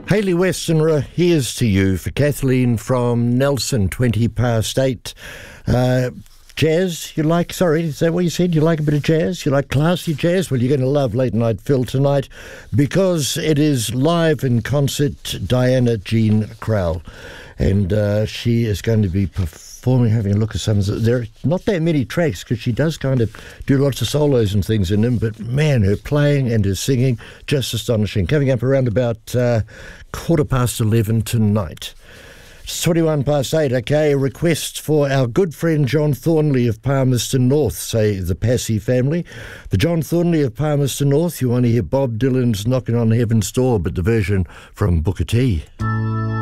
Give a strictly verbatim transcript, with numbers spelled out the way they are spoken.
Hayley Westenra, here's to you for Kathleen from Nelson, twenty past eight. Uh, jazz, you like, sorry, is that what you said? You like a bit of jazz? You like classy jazz? Well, you're going to love Late Night Phil tonight because it is live in concert, Diana Jean Crowell. And uh, she is going to be performing, having a look at some of the, there are not that many tracks because she does kind of do lots of solos and things in them, but man, her playing and her singing, just astonishing. Coming up around about uh, quarter past eleven tonight. It's twenty-one past eight, okay, a request for our good friend John Thornley of Palmerston North, say the Passy family. The John Thornley of Palmerston North, you want to hear Bob Dylan's Knocking on Heaven's Door, but the version from Booker T.